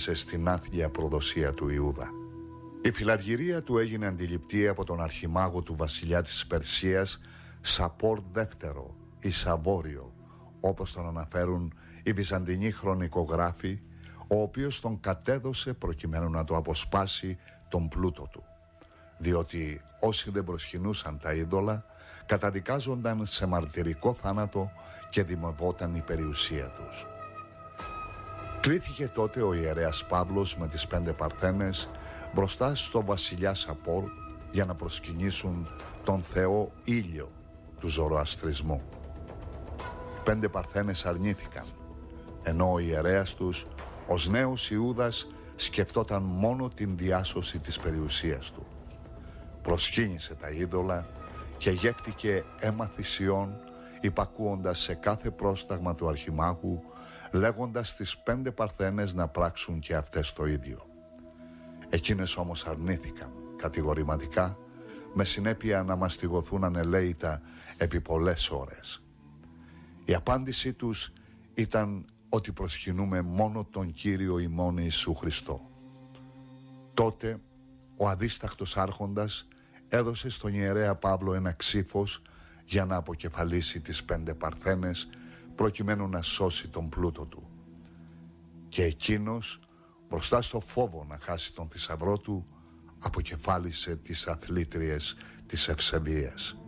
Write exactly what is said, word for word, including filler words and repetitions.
έθιξε στην άθλια προδοσία του Ιούδα. Η φιλαργυρία του έγινε αντιληπτή από τον αρχιμάγο του βασιλιά της Περσίας, Σαπόρ δεύτερο ή Σαβόριο, όπως τον αναφέρουν οι βυζαντινοί χρονικογράφοι, ο οποίος τον κατέδωσε προκειμένου να το αποσπάσει τον πλούτο του, διότι όσοι δεν προσκυνούσαν τα είδωλα καταδικάζονταν σε μαρτυρικό θάνατο και δημευόταν η περιουσία τους. Κλήθηκε τότε ο ιερέας Παύλος με τις πέντε παρθένες μπροστά στο βασιλιά Σαπόρ για να προσκυνήσουν τον θεό Ήλιο του Ζωροαστρισμού. Πέντε παρθένες αρνήθηκαν, ενώ ο ιερέας τους, ως νέος Ιούδας, σκεφτόταν μόνο την διάσωση της περιουσίας του. Προσκύνησε τα είδωλα και γεύτηκε αίμα θυσιών, υπακούοντας σε κάθε πρόσταγμα του αρχιμάγου, λέγοντας τις πέντε παρθένες να πράξουν και αυτές το ίδιο. Εκείνες όμως αρνήθηκαν κατηγορηματικά, με συνέπεια να μαστιγωθούν ανελαίητα επί πολλές ώρες. Η απάντησή τους ήταν ότι προσκυνούμε μόνο τον Κύριο ημών Ιησού Χριστό. Τότε ο αδίσταχτος άρχοντας έδωσε στον ιερέα Παύλο ένα ξύφος για να αποκεφαλίσει τις πέντε παρθένες προκειμένου να σώσει τον πλούτο του. Και εκείνος, μπροστά στο φόβο να χάσει τον θησαυρό του, αποκεφάλισε τις αθλήτριες της ευσεβίας.